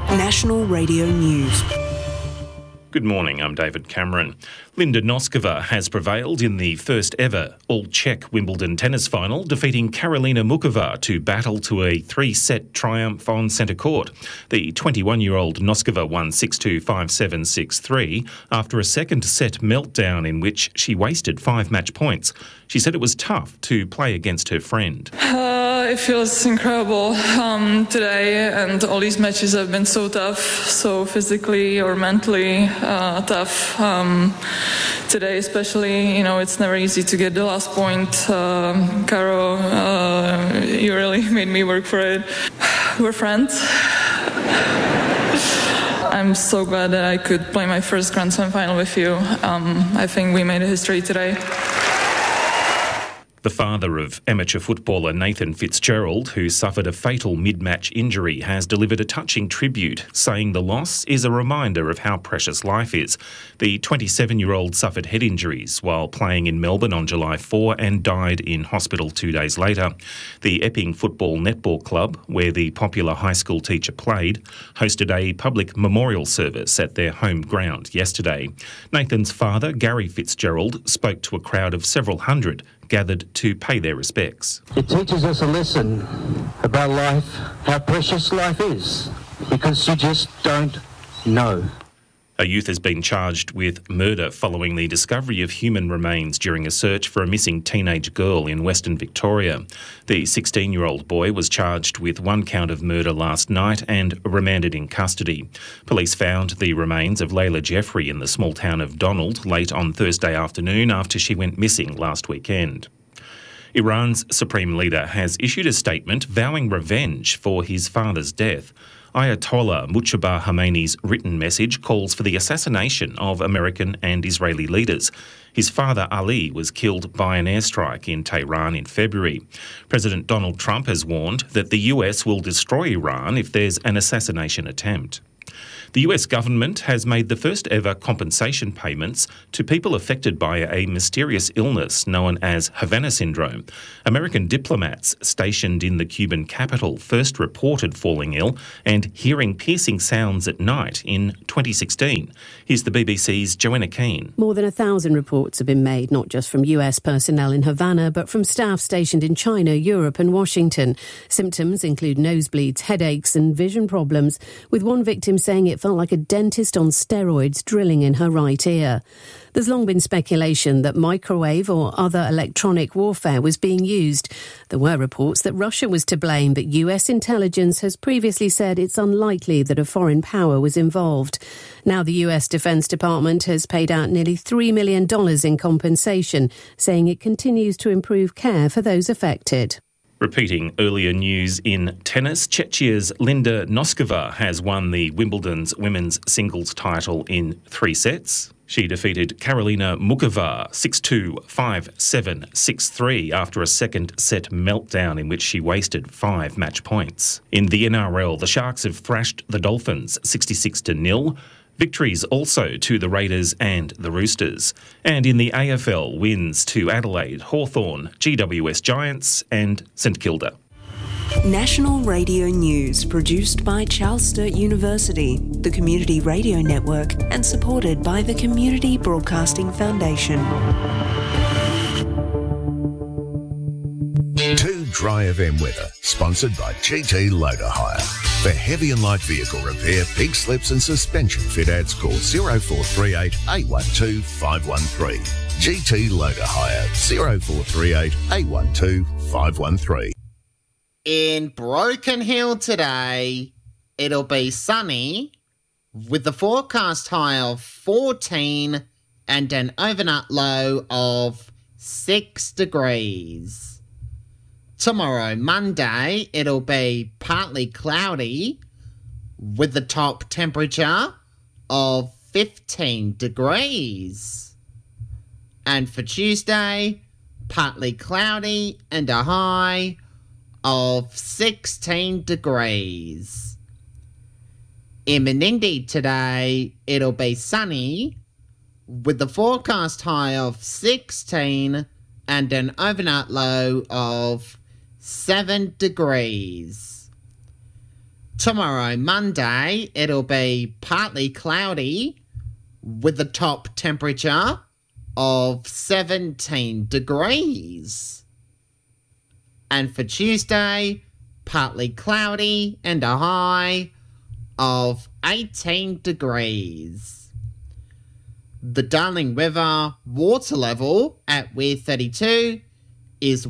National Radio News. Good morning, I'm David Cameron. Linda Noskova has prevailed in the first ever all-Czech Wimbledon tennis final, defeating Karolina Muchova to battle to a three-set triumph on centre court. The 21-year-old Noskova won 6-2, 5-7, 6-3 after a second set meltdown in which she wasted 5 match points. She said it was tough to play against her friend. It feels incredible today, and all these matches have been so tough, so physically or mentally tough. Today especially, it's never easy to get the last point. Caro, you really made me work for it. We're friends. I'm so glad that I could play my first Grand Slam final with you. I think we made a history today. The father of amateur footballer Nathan Fitzgerald, who suffered a fatal mid-match injury, has delivered a touching tribute, saying the loss is a reminder of how precious life is. The 27-year-old suffered head injuries while playing in Melbourne on July 4 and died in hospital 2 days later. The Epping Football Netball Club, where the popular high school teacher played, hosted a public memorial service at their home ground yesterday. Nathan's father, Gary Fitzgerald, spoke to a crowd of several hundred gathered to pay their respects. It teaches us a lesson about life, how precious life is, because you just don't know. A youth has been charged with murder following the discovery of human remains during a search for a missing teenage girl in Western Victoria. The 16-year-old boy was charged with 1 count of murder last night and remanded in custody. Police found the remains of Layla Jeffrey in the small town of Donald late on Thursday afternoon after she went missing last weekend. Iran's supreme leader has issued a statement vowing revenge for his father's death. Ayatollah Mujtaba Khamenei's written message calls for the assassination of American and Israeli leaders. His father Ali was killed by an airstrike in Tehran in February. President Donald Trump has warned that the US will destroy Iran if there's an assassination attempt. The US government has made the first ever compensation payments to people affected by a mysterious illness known as Havana syndrome. American diplomats stationed in the Cuban capital first reported falling ill and hearing piercing sounds at night in 2016. Here's the BBC's Joanna Keane. More than 1,000 reports have been made, not just from US personnel in Havana, but from staff stationed in China, Europe and Washington. Symptoms include nosebleeds, headaches and vision problems, with one victim saying it felt like a dentist on steroids drilling in her right ear. There's long been speculation that microwave or other electronic warfare was being used. There were reports that Russia was to blame, but US intelligence has previously said it's unlikely that a foreign power was involved. Now the US Defense Department has paid out nearly $3 million in compensation, saying it continues to improve care for those affected. Repeating earlier news in tennis, Czechia's Linda Noskova has won the Wimbledon's women's singles title in 3 sets. She defeated Karolina Muchova 6-2, 5-7, 6-3 after a second set meltdown in which she wasted 5 match points. In the NRL, the Sharks have thrashed the Dolphins 66-0. Victories also to the Raiders and the Roosters. And in the AFL, wins to Adelaide, Hawthorn, GWS Giants and St Kilda. National Radio News, produced by Charles Sturt University, the Community Radio Network, and supported by the Community Broadcasting Foundation. Too Dry FM weather, sponsored by GT Loader Hire. For heavy and light vehicle repair, pig slips and suspension fit-outs, call 0438 812 513. GT Loader Hire, 0438 812 513. In Broken Hill today, it'll be sunny with the forecast high of 14 and an overnight low of 6 degrees. Tomorrow, Monday, it'll be partly cloudy with the top temperature of 15 degrees. And for Tuesday, partly cloudy and a high of 16 degrees. In Menindee today, it'll be sunny with the forecast high of 16 and an overnight low of 7 degrees. Tomorrow, Monday, it'll be partly cloudy with the top temperature of 17 degrees. And for Tuesday, partly cloudy and a high of 18 degrees. The Darling River water level at Weir 32 is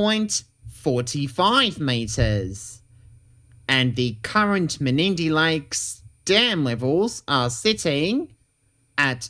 1.45 metres. And the current Menindee Lakes dam levels are sitting at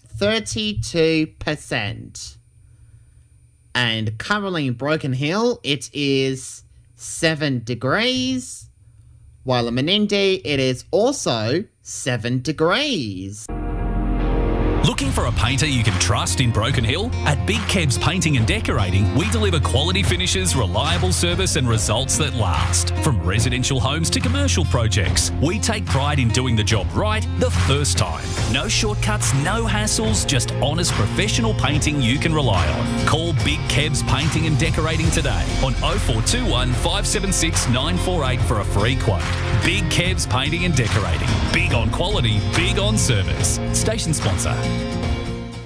32%. And currently in Broken Hill, it is 7 degrees, while in Menindee, it is also 7 degrees. Looking for a painter you can trust in Broken Hill? At Big Kebs Painting and Decorating, we deliver quality finishes, reliable service and results that last. From residential homes to commercial projects, we take pride in doing the job right the first time. No shortcuts, no hassles, just honest professional painting you can rely on. Call Big Kebs Painting and Decorating today on 0421 576 948 for a free quote. Big Kebs Painting and Decorating. Big on quality, big on service. Station sponsor.